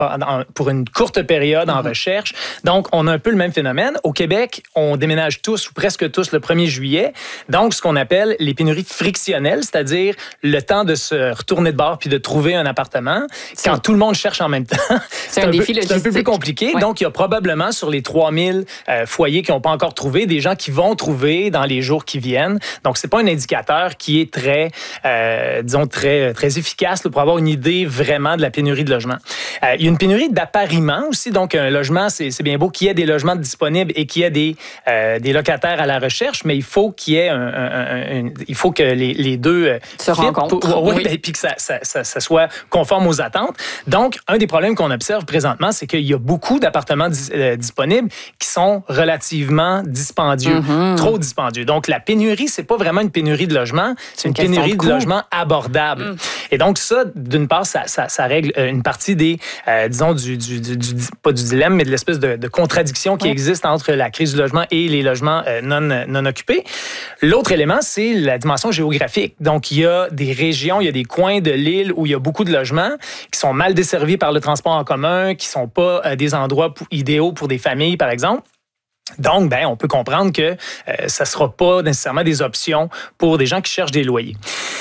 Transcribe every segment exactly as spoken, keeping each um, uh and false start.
pour une courte période en mm-hmm. recherche. Donc, on a un peu le même phénomène. Au Québec, on déménage tous ou presque tous le premier juillet. Donc, ce qu'on appelle les pénuries frictionnelles, c'est-à-dire le temps de se retourner de bord puis de trouver un appartement c'est quand tout le monde cherche en même temps. C'est, c'est, un, défi peu, c'est un peu plus compliqué. Ouais. Donc, il y a probablement sur les trois mille euh, foyers qui n'ont pas encore trouvé, des gens qui vont trouver dans les jours qui viennent. Donc, c'est pas un indicateur qui est très, euh, disons, très, très efficace là, pour avoir une idée vraiment de la pénurie de logements. Euh, il y a une pénurie d'appariements aussi. Donc, un logement, c'est, c'est bien beau qu'il y ait des logements disponibles et qu'il y ait des, euh, des locataires à la recherche, mais il faut qu'il y ait un, un, un, un il faut que les, les deux euh, se rencontrent. Pour, oui, oui. Et puis que ça, ça, ça, ça soit conforme aux attentes. Donc, un des problèmes qu'on observe présentement, c'est qu'il y a beaucoup d'appartements dis, euh, disponibles qui sont relativement dispendieux, mm-hmm. trop dispendieux. Donc, la pénurie, c'est pas vraiment une pénurie de logement, c'est une, une pénurie de, de logements abordables. Mm. Et donc, ça, d'une part, ça, ça, ça règle une partie des, euh, disons, du, du, du, du, pas du dilemme, mais de l'espèce de, de contradiction qui oui. existe entre la crise du logement et les logements euh, non, non occupés. L'autre élément, c'est la dimension géographique. Donc, il y a des régions, il y a des coins de l'île où il y a beaucoup de logements qui sont mal desservis par le transport en commun, qui sont pas euh, des endroits pour, idéaux pour des familles, par exemple. Donc, ben, on peut comprendre que euh, ça sera pas nécessairement des options pour des gens qui cherchent des loyers.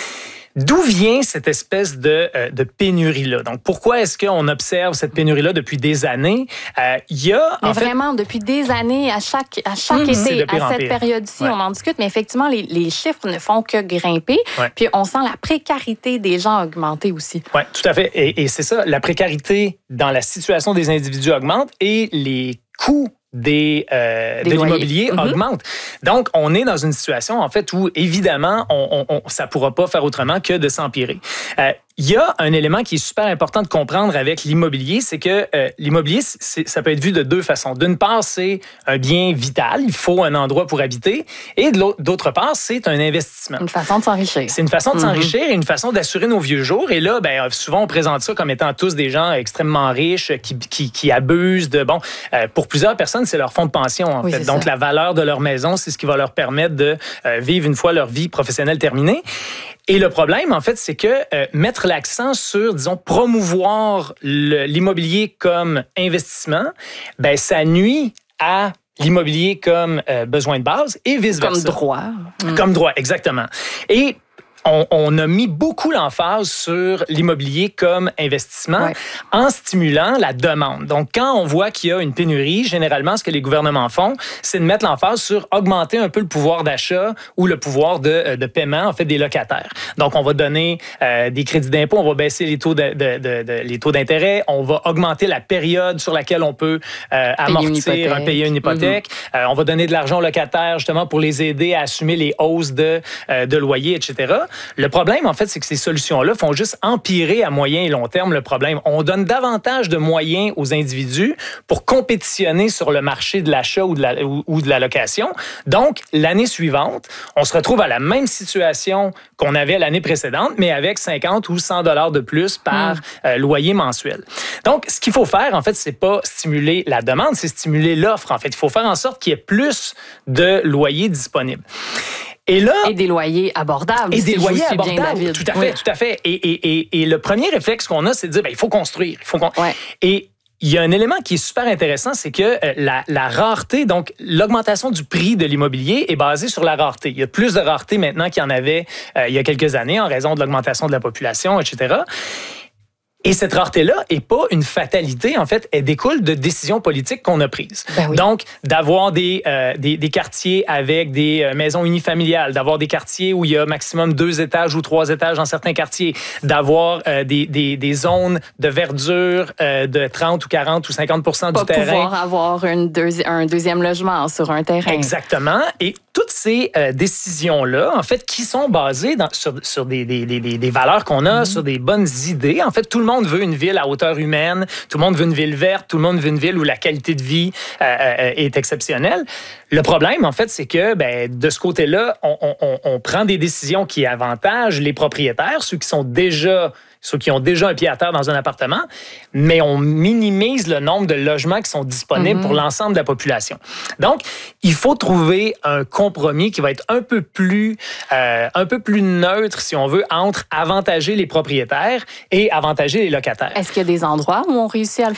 D'où vient cette espèce de, euh, de pénurie-là? Donc, pourquoi est-ce qu'on observe cette pénurie-là depuis des années? Euh, il y a, mais en vraiment, fait, depuis des années, à chaque, à chaque mmh, été, à cette période-ci, ouais. on en discute, mais effectivement, les, les chiffres ne font que grimper. Ouais. Puis, on sent la précarité des gens augmenter aussi. Oui, tout à fait. Et, et c'est ça, la précarité dans la situation des individus augmente et les coûts Des, euh, de l'immobilier mm-hmm. augmente. Donc, on est dans une situation, en fait, où, évidemment, on, on, on, ça ne pourra pas faire autrement que de s'empirer. Euh, Il y a un élément qui est super important de comprendre avec l'immobilier, c'est que euh, l'immobilier, c'est, ça peut être vu de deux façons. D'une part, c'est un bien vital, il faut un endroit pour habiter, et de l'autre, d'autre part, c'est un investissement. Une façon de s'enrichir. C'est une façon de mm-hmm. s'enrichir et une façon d'assurer nos vieux jours. Et là, ben, souvent, on présente ça comme étant tous des gens extrêmement riches qui, qui, qui abusent de... Bon, euh, pour plusieurs personnes, c'est leur fonds de pension, en oui, fait. Donc, ça. La valeur de leur maison, c'est ce qui va leur permettre de euh, vivre une fois leur vie professionnelle terminée. Et le problème, en fait, c'est que euh, mettre l'accent sur, disons, promouvoir le, l'immobilier comme investissement, ben ça nuit à l'immobilier comme euh, besoin de base et vice-versa. Comme droit. Comme droit, exactement. Et On, on a mis beaucoup l'emphase sur l'immobilier comme investissement ouais. en stimulant la demande. Donc, quand on voit qu'il y a une pénurie, généralement, ce que les gouvernements font, c'est de mettre l'emphase sur augmenter un peu le pouvoir d'achat ou le pouvoir de, de paiement, en fait, des locataires. Donc, on va donner euh, des crédits d'impôt, on va baisser les taux, de, de, de, de, les taux d'intérêt, on va augmenter la période sur laquelle on peut euh, amortir, une payer une hypothèque. Mm-hmm. Euh, on va donner de l'argent aux locataires, justement, pour les aider à assumer les hausses de, euh, de loyer, et cetera. Le problème, en fait, c'est que ces solutions-là font juste empirer à moyen et long terme le problème. On donne davantage de moyens aux individus pour compétitionner sur le marché de l'achat ou de la, ou, ou de la location. Donc, l'année suivante, on se retrouve à la même situation qu'on avait l'année précédente, mais avec cinquante ou cent dollars de plus par mmh. euh, loyer mensuel. Donc, ce qu'il faut faire, en fait, c'est pas stimuler la demande, c'est stimuler l'offre. En fait, il faut faire en sorte qu'il y ait plus de loyers disponibles. Et, là, et des loyers abordables. Et des si loyers je abordables, bien, tout à fait, oui. tout à fait. Et, et, et, et le premier réflexe qu'on a, c'est de dire, ben, il faut construire. Il faut qu'on... Ouais. Et il y a un élément qui est super intéressant, c'est que euh, la, la rareté, donc l'augmentation du prix de l'immobilier est basée sur la rareté. Il y a plus de rareté maintenant qu'il y en avait euh, il y a quelques années en raison de l'augmentation de la population, et cetera. Et cette rareté-là n'est pas une fatalité, en fait, elle découle de décisions politiques qu'on a prises. Ben oui. Donc, d'avoir des, euh, des, des quartiers avec des euh, maisons unifamiliales, d'avoir des quartiers où il y a maximum deux étages ou trois étages dans certains quartiers, d'avoir euh, des, des, des zones de verdure euh, de trente ou quarante ou cinquante pour cent pas du terrain. Pouvoir avoir une deuxi- un deuxième logement sur un terrain. Exactement. Et toutes ces euh, décisions-là, en fait, qui sont basées dans, sur, sur des, des, des, des valeurs qu'on a, mm-hmm. sur des bonnes idées. En fait, tout le monde veut une ville à hauteur humaine, tout le monde veut une ville verte, tout le monde veut une ville où la qualité de vie euh, euh, est exceptionnelle. Le problème, en fait, c'est que ben, de ce côté-là, on, on, on prend des décisions qui avantagent les propriétaires, ceux qui sont déjà... ceux qui ont déjà un pied à terre dans un appartement, mais on minimise le nombre de logements qui sont disponibles mm-hmm. pour l'ensemble de la population. Donc, il faut trouver un compromis qui va être un peu plus, euh, un peu plus neutre, si on veut, entre avantager les propriétaires et avantager les locataires. Est-ce qu'il y a des endroits où on réussit à le